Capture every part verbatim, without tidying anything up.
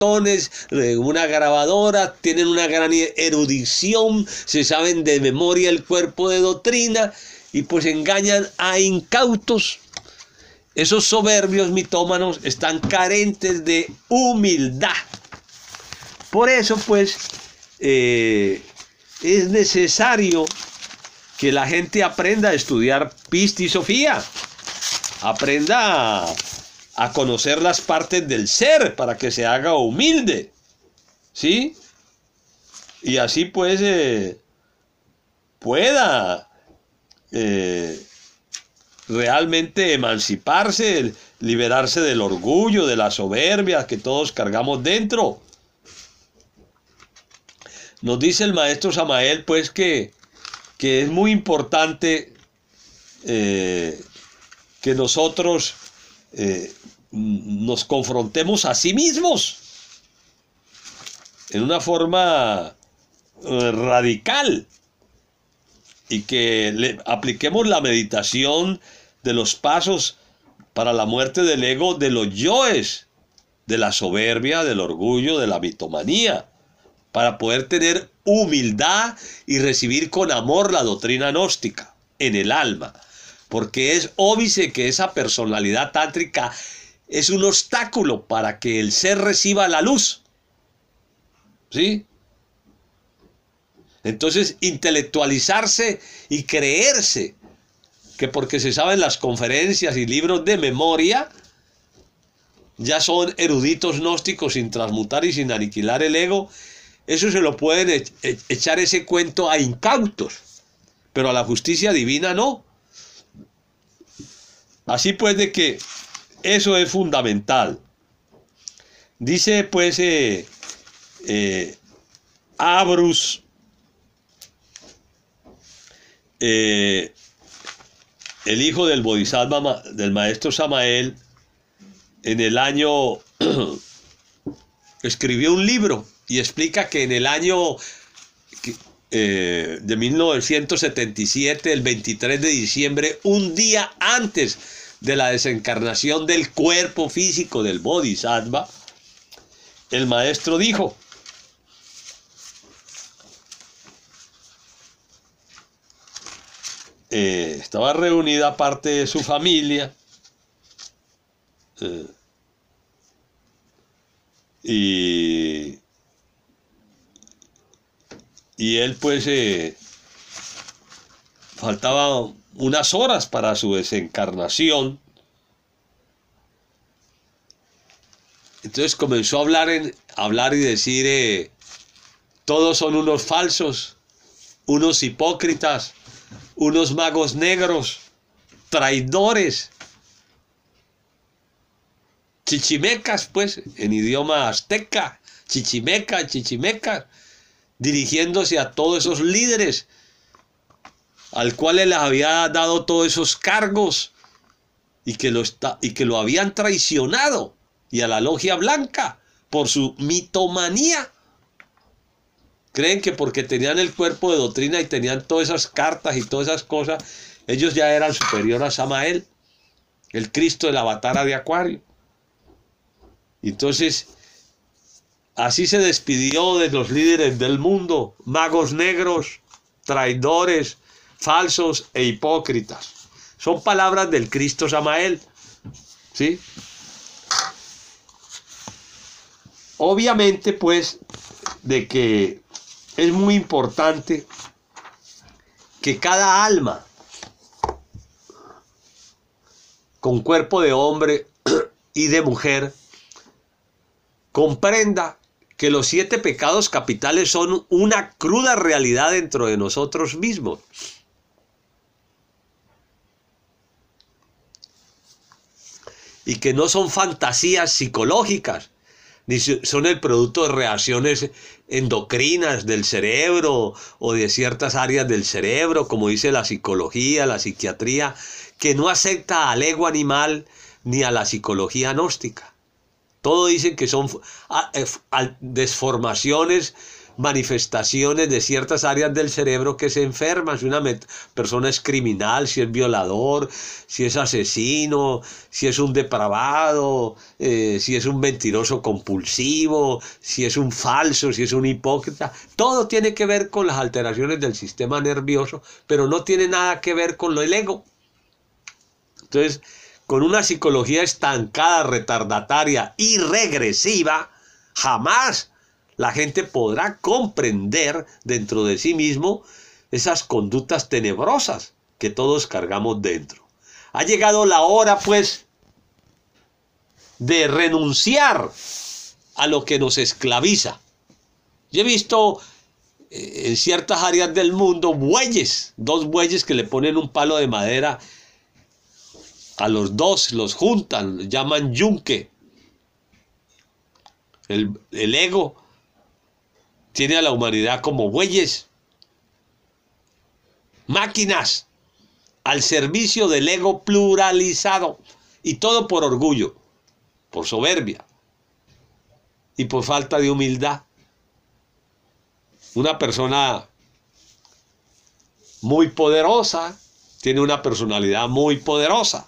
montones, una grabadora, tienen una gran erudición, se saben de memoria el cuerpo de doctrina y pues engañan a incautos. Esos soberbios mitómanos están carentes de humildad. Por eso pues eh, es necesario que la gente aprenda a estudiar Pista y Sofía, aprenda a, a conocer las partes del ser para que se haga humilde, ¿sí? Y así pues eh, pueda eh, realmente emanciparse, liberarse del orgullo, de la soberbia que todos cargamos dentro. Nos dice el maestro Samael pues que, que es muy importante eh, que nosotros eh, nos confrontemos a sí mismos en una forma eh, radical y que le apliquemos la meditación de los pasos para la muerte del ego, de los yoes, de la soberbia, del orgullo, de la mitomanía, para poder tener humildad y recibir con amor la doctrina gnóstica en el alma, porque es óbice que esa personalidad tántrica es un obstáculo para que el ser reciba la luz, ¿sí? Entonces, intelectualizarse y creerse que porque se saben las conferencias y libros de memoria, ya son eruditos gnósticos sin transmutar y sin aniquilar el ego. Eso se lo pueden e e echar ese cuento a incautos, pero a la justicia divina no. Así pues de que eso es fundamental. Dice pues eh, eh, Abrus, eh, el hijo del Bodhisattva, del maestro Samael, en el año escribió un libro y explica que en el año eh, de mil novecientos setenta y siete, el veintitrés de diciembre, un día antes de la desencarnación del cuerpo físico del Bodhisattva, el maestro dijo: eh, estaba reunida parte de su familia, eh, y y él pues eh, faltaba unas horas para su desencarnación. Entonces comenzó a hablar, en, a hablar y decir eh, todos son unos falsos, unos hipócritas, unos magos negros, traidores, chichimecas, pues, en idioma azteca, chichimeca, chichimecas, dirigiéndose a todos esos líderes al cual él les había dado todos esos cargos y que lo, está, y que lo habían traicionado, y a la logia blanca por su mitomanía. Creen que porque tenían el cuerpo de doctrina y tenían todas esas cartas y todas esas cosas, ellos ya eran superior a Samael, el Cristo de la Avatara de Acuario. Entonces, así se despidió de los líderes del mundo, magos negros, traidores, falsos e hipócritas. Son palabras del Cristo Samael, ¿sí? Obviamente, pues, de que es muy importante que cada alma con cuerpo de hombre y de mujer comprenda que los siete pecados capitales son una cruda realidad dentro de nosotros mismos. Y que no son fantasías psicológicas, ni son el producto de reacciones endocrinas del cerebro o de ciertas áreas del cerebro, como dice la psicología, la psiquiatría, que no acepta al ego animal ni a la psicología gnóstica. Todo dicen que son desformaciones manifestaciones de ciertas áreas del cerebro que se enferman. Si una persona es criminal, si es violador, si es asesino, si es un depravado, eh, si es un mentiroso compulsivo, si es un falso, si es un hipócrita, todo tiene que ver con las alteraciones del sistema nervioso, pero no tiene nada que ver con lo del ego. Entonces, con una psicología estancada, retardataria y regresiva, jamás la gente podrá comprender dentro de sí mismo esas conductas tenebrosas que todos cargamos dentro. Ha llegado la hora, pues, de renunciar a lo que nos esclaviza. Yo he visto eh, en ciertas áreas del mundo bueyes, dos bueyes que le ponen un palo de madera a los dos, los juntan, los llaman yunque. El, el ego tiene a la humanidad como bueyes, máquinas al servicio del ego pluralizado, y todo por orgullo, por soberbia y por falta de humildad. Una persona muy poderosa tiene una personalidad muy poderosa.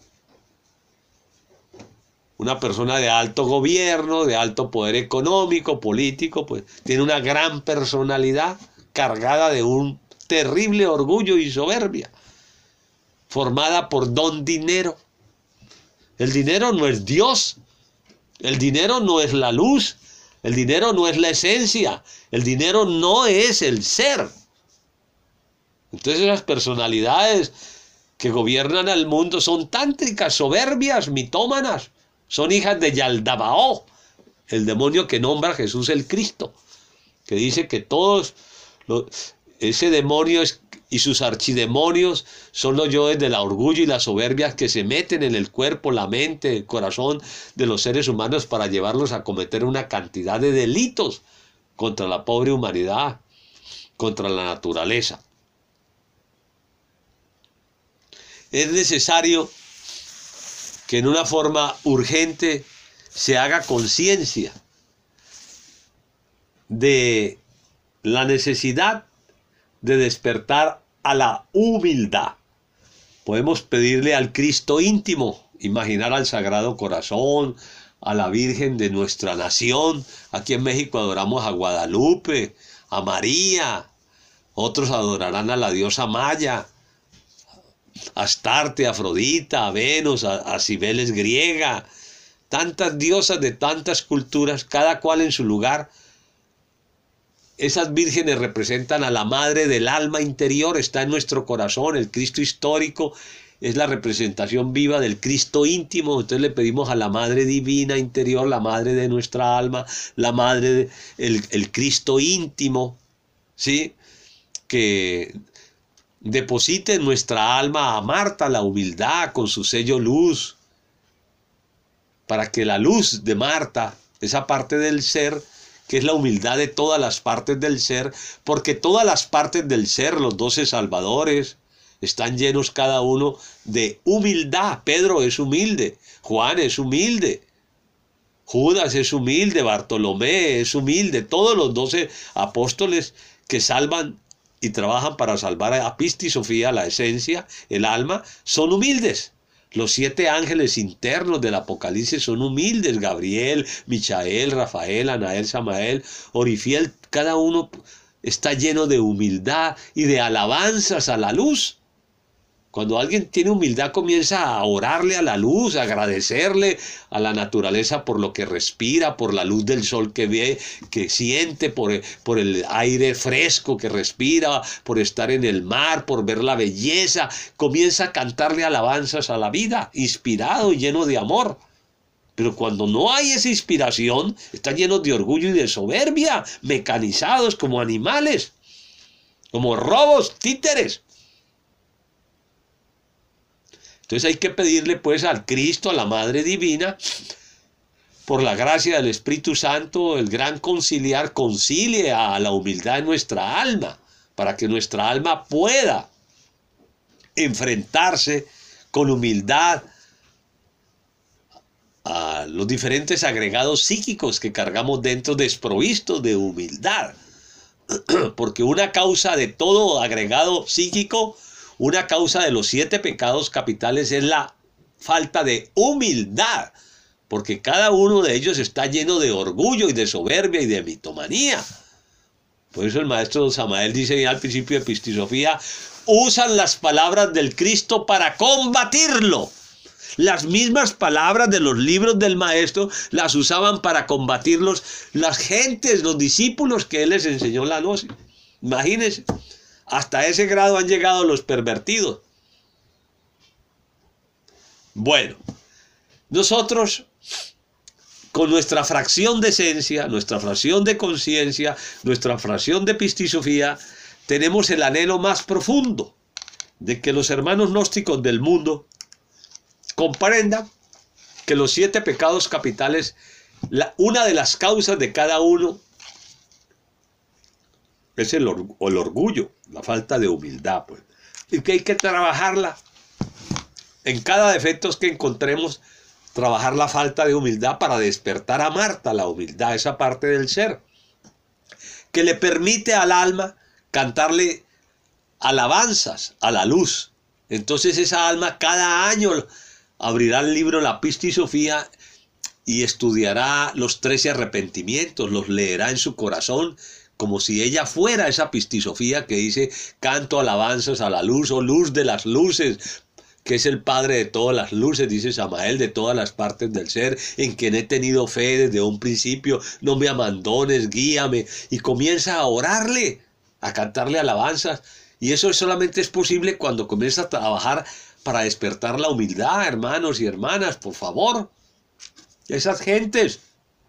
Una persona de alto gobierno, de alto poder económico, político, pues tiene una gran personalidad cargada de un terrible orgullo y soberbia, formada por don dinero. El dinero no es Dios, el dinero no es la luz, el dinero no es la esencia, el dinero no es el ser. Entonces esas personalidades que gobiernan al mundo son tántricas, soberbias, mitómanas. Son hijas de Yaldabaoth, el demonio que nombra a Jesús el Cristo, que dice que todos, los, ese demonio es, y sus archidemonios son los yoes de la orgullo y la soberbia que se meten en el cuerpo, la mente, el corazón de los seres humanos para llevarlos a cometer una cantidad de delitos contra la pobre humanidad, contra la naturaleza. Es necesario que en una forma urgente se haga conciencia de la necesidad de despertar a la humildad. Podemos pedirle al Cristo íntimo, imaginar al Sagrado Corazón, a la Virgen de nuestra nación. Aquí en México adoramos a Guadalupe, a María, otros adorarán a la diosa Maya, a Astarte, a Afrodita, a Venus, a, a Cibeles griega, tantas diosas de tantas culturas, cada cual en su lugar. Esas vírgenes representan a la madre del alma interior, está en nuestro corazón. El Cristo histórico es la representación viva del Cristo íntimo. Entonces le pedimos a la madre divina interior, la madre de nuestra alma, la madre, de, el, el Cristo íntimo, ¿sí?, que deposite en nuestra alma a Marta la humildad con su sello luz, para que la luz de Marta, esa parte del ser, que es la humildad de todas las partes del ser, porque todas las partes del ser, los doce salvadores, están llenos cada uno de humildad. Pedro es humilde, Juan es humilde, Judas es humilde, Bartolomé es humilde, todos los doce apóstoles que salvan y trabajan para salvar a Pista y Sofía, la esencia, el alma, son humildes. Los siete ángeles internos del Apocalipsis son humildes: Gabriel, Michael, Rafael, Anael, Samael, Orifiel. Cada uno está lleno de humildad y de alabanzas a la luz. Cuando alguien tiene humildad, comienza a orarle a la luz, a agradecerle a la naturaleza por lo que respira, por la luz del sol que ve, que siente, por, por el aire fresco que respira, por estar en el mar, por ver la belleza. Comienza a cantarle alabanzas a la vida, inspirado y lleno de amor. Pero cuando no hay esa inspiración, están llenos de orgullo y de soberbia, mecanizados como animales, como robos, títeres. Entonces hay que pedirle pues al Cristo, a la Madre Divina, por la gracia del Espíritu Santo, el gran conciliar, concilie a la humildad de nuestra alma, para que nuestra alma pueda enfrentarse con humildad a los diferentes agregados psíquicos que cargamos dentro, desprovistos de humildad. Porque una causa de todo agregado psíquico, una causa de los siete pecados capitales es la falta de humildad. Porque cada uno de ellos está lleno de orgullo y de soberbia y de mitomanía. Por eso el maestro Samael dice al principio de Epistisofía, usan las palabras del Cristo para combatirlo. Las mismas palabras de los libros del maestro las usaban para combatirlos las gentes, los discípulos que él les enseñó la gnosis. Imagínense, hasta ese grado han llegado los pervertidos. Bueno, nosotros con nuestra fracción de esencia, nuestra fracción de conciencia, nuestra fracción de epistisofía, tenemos el anhelo más profundo de que los hermanos gnósticos del mundo comprendan que los siete pecados capitales, la, una de las causas de cada uno es el, or, el orgullo, la falta de humildad, pues, y que hay que trabajarla. En cada defecto que encontremos, trabajar la falta de humildad para despertar a Marta, la humildad, esa parte del ser, que le permite al alma cantarle alabanzas a la luz. Entonces esa alma cada año abrirá el libro La Epistisofía y estudiará los trece arrepentimientos, los leerá en su corazón, como si ella fuera esa Epistisofía que dice, canto alabanzas a la luz, o luz de las luces, que es el Padre de todas las luces, dice Samael, de todas las partes del ser, en quien he tenido fe desde un principio, no me abandones, guíame, y comienza a orarle, a cantarle alabanzas, y eso solamente es posible cuando comienza a trabajar para despertar la humildad, hermanos y hermanas, por favor. Esas gentes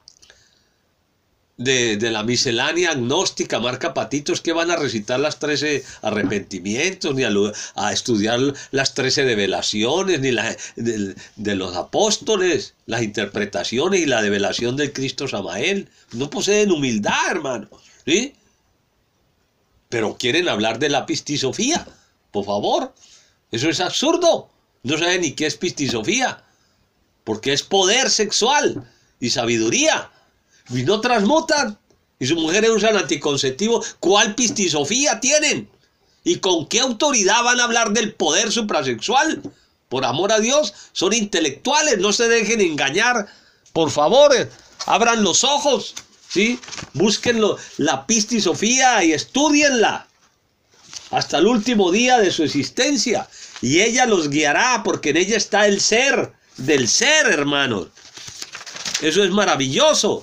de, de la miscelánea agnóstica, marca patitos, que van a recitar las trece arrepentimientos, ni a, lo, a estudiar las trece develaciones, ni la de, de los apóstoles, las interpretaciones y la develación del Cristo Samael. No poseen humildad, hermanos, ¿sí? Pero quieren hablar de la Epistisofía, por favor. Eso es absurdo. No saben ni qué es Epistisofía, porque es poder sexual y sabiduría. Y no transmutan. Y sus mujeres usan anticonceptivos. ¿Cuál Epistisofía tienen? ¿Y con qué autoridad van a hablar del poder suprasexual? Por amor a Dios, son intelectuales. No se dejen engañar. Por favor, abran los ojos, ¿sí? Búsquenlo, la Epistisofía, y estudienla hasta el último día de su existencia. Y ella los guiará, porque en ella está el ser del ser, hermanos. Eso es maravilloso.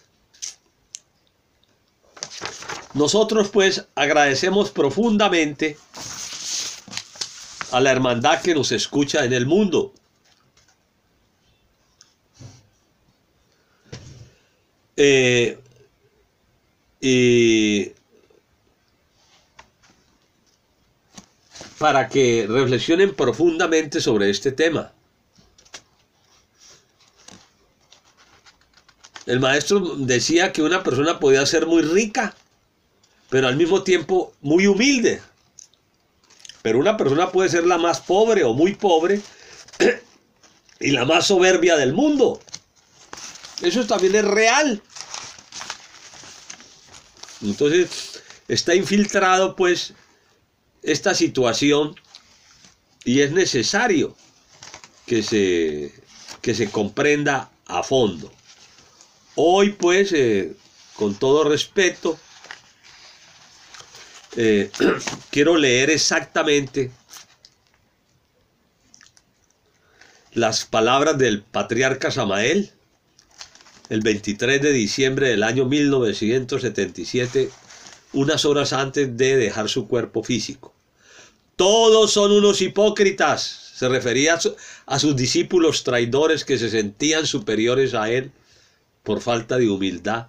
Nosotros pues agradecemos profundamente a la hermandad que nos escucha en el mundo. Eh, y para que reflexionen profundamente sobre este tema. El maestro decía que una persona podía ser muy rica, pero al mismo tiempo muy humilde. Pero una persona puede ser la más pobre o muy pobre y la más soberbia del mundo. Eso también es real. Entonces está infiltrado pues esta situación, y es necesario que se, que se comprenda a fondo. Hoy pues, eh, con todo respeto, eh, quiero leer exactamente las palabras del patriarca Samael, el veintitrés de diciembre del año mil novecientos setenta y siete, unas horas antes de dejar su cuerpo físico. Todos son unos hipócritas. Se refería a, su, a sus discípulos traidores que se sentían superiores a él por falta de humildad.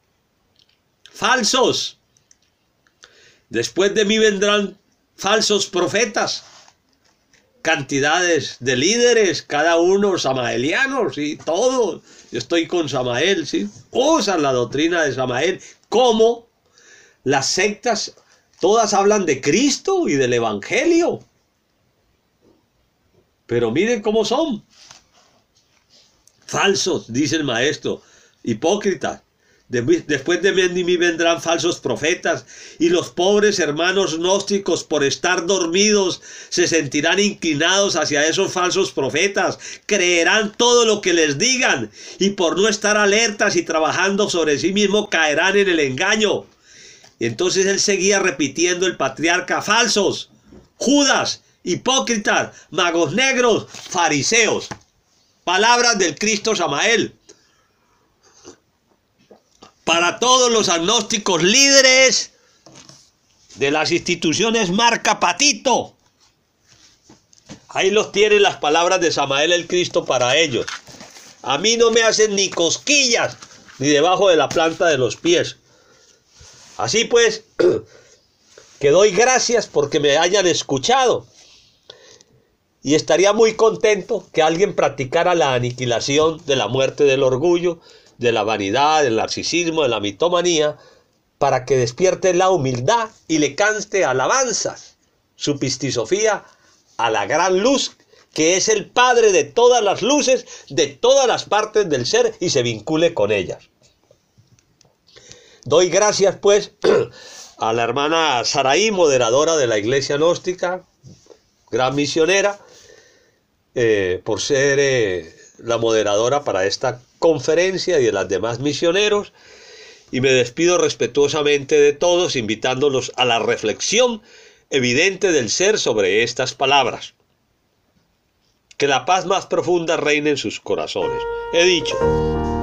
Falsos. Después de mí vendrán falsos profetas. Cantidades de líderes, cada uno samaelianos, y todos. Yo estoy con Samael, ¿sí? Usan la doctrina de Samael. ¿Cómo? Las sectas todas hablan de Cristo y del Evangelio. Pero miren cómo son. Falsos, dice el maestro. Hipócritas. De mí- después de mí vendrán falsos profetas, y los pobres hermanos gnósticos, por estar dormidos, se sentirán inclinados hacia esos falsos profetas, creerán todo lo que les digan, y por no estar alertas y trabajando sobre sí mismos, caerán en el engaño. Y entonces él seguía repitiendo el patriarca: falsos, Judas, hipócritas, magos negros, fariseos. Palabras del Cristo Samael para todos los agnósticos líderes de las instituciones marca patito. Ahí los tienen las palabras de Samael el Cristo para ellos. A mí no me hacen ni cosquillas, ni debajo de la planta de los pies. Así pues, que doy gracias porque me hayan escuchado. Y estaría muy contento que alguien practicara la aniquilación de la muerte del orgullo, de la vanidad, del narcisismo, de la mitomanía, para que despierte la humildad y le cante alabanzas, su pistisofía, a la gran luz, que es el Padre de todas las luces, de todas las partes del ser, y se vincule con ellas. Doy gracias, pues, a la hermana Saraí, moderadora de la Iglesia Gnóstica, gran misionera, eh, por ser eh, la moderadora para esta conferencia y de las demás misioneros, y me despido respetuosamente de todos, invitándolos a la reflexión evidente del ser sobre estas palabras. Que la paz más profunda reine en sus corazones. He dicho.